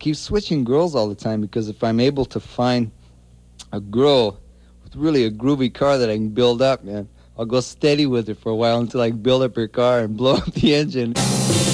keep switching girls all the time because if I'm able to find a girl with really a groovy car that I can build up, man, I'll go steady with it for a while until I build up her car and blow up the engine.